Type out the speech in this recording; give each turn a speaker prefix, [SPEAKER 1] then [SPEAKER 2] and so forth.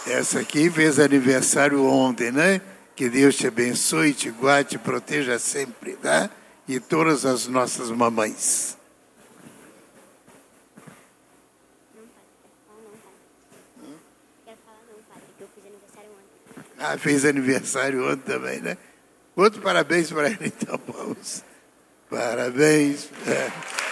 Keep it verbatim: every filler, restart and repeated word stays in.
[SPEAKER 1] Essa aqui fez aniversário ontem, né? Que Deus te abençoe, te guarde, te proteja sempre, tá? E todas as nossas mamães. Ah, fez aniversário ontem também, né? Outro parabéns para ele, então, vamos. Parabéns. É.